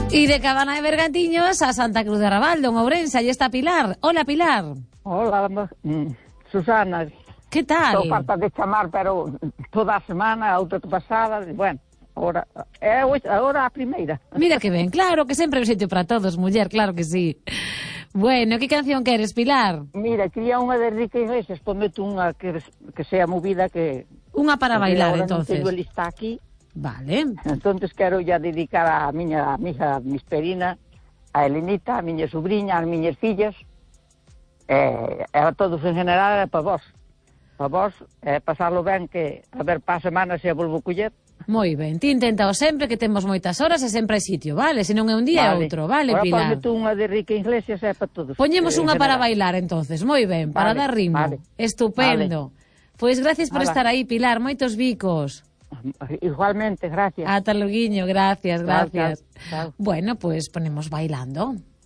Y de Cabana de Bergantiños a Santa Cruz de Rabaldo, en Ourense, allí está Pilar. Hola, Pilar. Hola, Susana. Que tal? Estou farta de chamar, pero toda a semana, a outra pasada, bueno, agora a primeira. Mira que ben, claro que sempre hai un sitio para todos, muller, claro que sí. Bueno, que canción queres, Pilar? Mira, quería unha de Enrique Iglesias, ponmete unha que sea movida, que... Unha para bailar, entonces. Agora non teño lista aquí. Vale. Entonces quero ya dedicar a miña amiga, a mi esperina, a Elenita, a miña sobrinha, as miñas fillas, a todos en general, para vos. Para vos, pasarlo ben, que a ver para a semana se a volvo coller. Moi ben, ti intentao sempre, que temos moitas horas e sempre hai sitio, vale? Se non é un día é outro, vale, Pilar? Ahora ponme unha de Enrique Iglesias para todos. Poñemos unha para bailar, entonces, moi ben, para dar ritmo. Vale. Estupendo. Pois gracias por estar aí, Pilar, moitos bicos. Igualmente, gracias. Ata loguiño, gracias. Chao. Bueno, pues ponemos bailando.